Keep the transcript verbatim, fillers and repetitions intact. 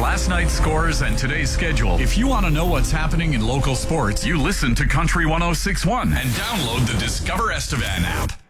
last night's scores and today's schedule. If you want to know what's happening in local sports, you listen to Country one oh six point one and download the Discover Estevan app.